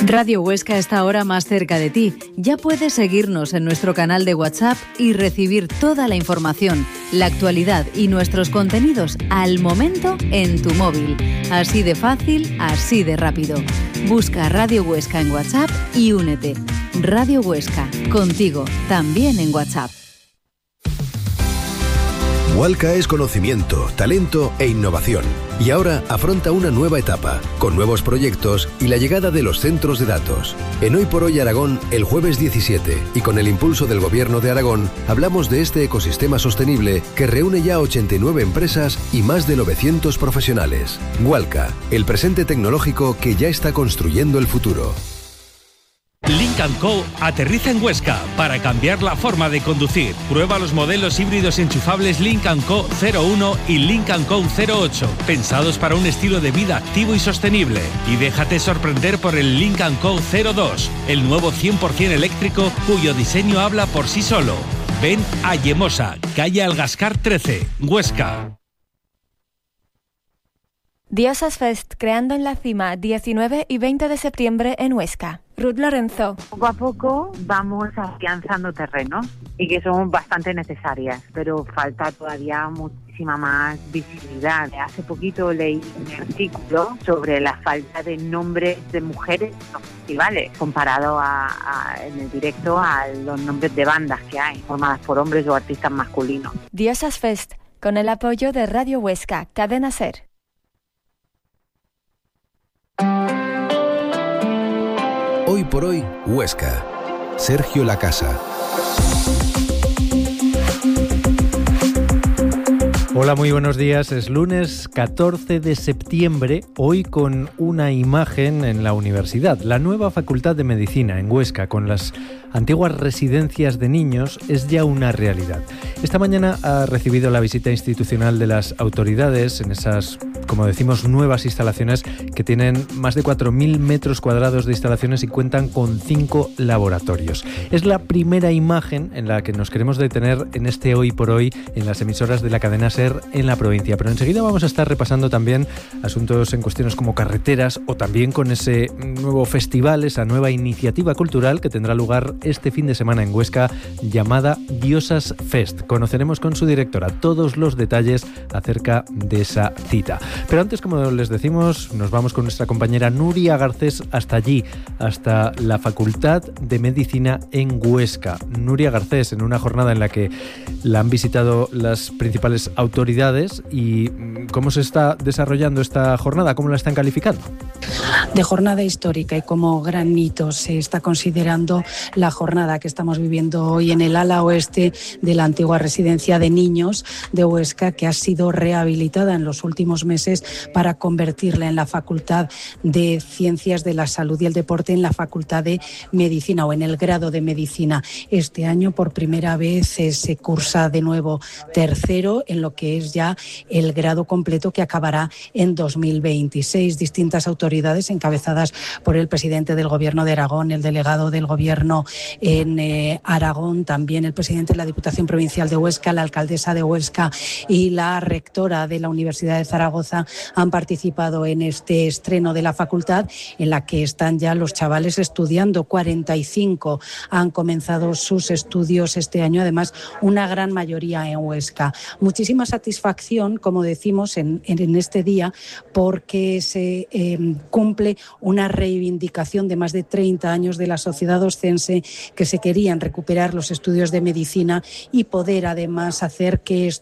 Radio Huesca está ahora más cerca de ti. Ya puedes seguirnos en nuestro canal de WhatsApp y recibir toda la información, la actualidad y nuestros contenidos al momento en tu móvil. Así de fácil, así de rápido. Busca Radio Huesca en WhatsApp y únete. Radio Huesca, contigo, también en WhatsApp. Walca es conocimiento, talento e innovación. Y ahora afronta una nueva etapa, con nuevos proyectos y la llegada de los centros de datos. En Hoy por Hoy Aragón, el jueves 17, y con el impulso del Gobierno de Aragón, hablamos de este ecosistema sostenible que reúne ya 89 empresas y más de 900 profesionales. Walca, el presente tecnológico que ya está construyendo el futuro. Lynk & Co aterriza en Huesca para cambiar la forma de conducir. Prueba los modelos híbridos enchufables Lynk & Co 01 y Lynk & Co 08, pensados para un estilo de vida activo y sostenible. Y déjate sorprender por el Lynk & Co 02, el nuevo 100% eléctrico cuyo diseño habla por sí solo. Ven a Yemosa, calle Algascar 13, Huesca. Diosas Fest, creando en la cima, 19 y 20 de septiembre en Huesca. Ruth Lorenzo. Poco a poco vamos afianzando terrenos y que son bastante necesarias, pero falta todavía muchísima más visibilidad. Hace poquito leí un artículo sobre la falta de nombres de mujeres en los festivales, comparado en el directo a los nombres de bandas que hay, formadas por hombres o artistas masculinos. Diosas Fest, con el apoyo de Radio Huesca, Cadena SER. Hoy por Hoy, Huesca. Sergio Lacasa. Hola, muy buenos días. Es lunes 14 de septiembre, hoy con una imagen en la universidad. La nueva Facultad de Medicina en Huesca, con las antiguas residencias de niños, es ya una realidad. Esta mañana ha recibido la visita institucional de las autoridades en esas, como decimos, nuevas instalaciones que tienen más de 4.000 metros cuadrados de instalaciones y cuentan con 5 laboratorios. Es la primera imagen en la que nos queremos detener en este Hoy por Hoy en las emisoras de la cadena SER en la provincia, pero enseguida vamos a estar repasando también asuntos en cuestiones como carreteras o también con ese nuevo festival, esa nueva iniciativa cultural que tendrá lugar este fin de semana en Huesca llamada Diosas Fest. Conoceremos con su directora todos los detalles acerca de esa cita. Pero antes, como les decimos, nos vamos con nuestra compañera Nuria Garcés hasta allí, hasta la Facultad de Medicina en Huesca. Nuria Garcés, en una jornada en la que la han visitado las principales autoridades. ¿Y cómo se está desarrollando esta jornada? ¿Cómo la están calificando? De jornada histórica y como gran hito se está considerando la jornada que estamos viviendo hoy en el ala oeste de la antigua residencia de niños de Huesca, que ha sido rehabilitada en los últimos meses para convertirla en la Facultad de Ciencias de la Salud y el Deporte, en la Facultad de Medicina o en el grado de Medicina. Este año por primera vez se cursa de nuevo tercero en lo que es ya el grado completo, que acabará en 2026. Distintas autoridades encabezadas por el presidente del Gobierno de Aragón, el delegado del Gobierno en Aragón, también el presidente de la Diputación Provincial de Huesca, la alcaldesa de Huesca y la rectora de la Universidad de Zaragoza han participado en este estreno de la facultad, en la que están ya los chavales estudiando. 45 han comenzado sus estudios este año, además una gran mayoría en Huesca. Muchísima satisfacción, como decimos, en este día, porque se cumple una reivindicación de más de 30 años de la sociedad oscense, que se querían recuperar los estudios de medicina y poder además hacer que